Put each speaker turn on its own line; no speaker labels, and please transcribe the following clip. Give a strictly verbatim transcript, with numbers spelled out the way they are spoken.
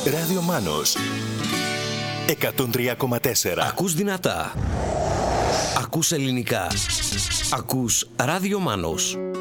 Ράδιο Μάνος εκατόν τρία κόμμα τέσσερα.
Ακούς δυνατά. Ακούς ελληνικά. Ακούς Ράδιο Μάνος.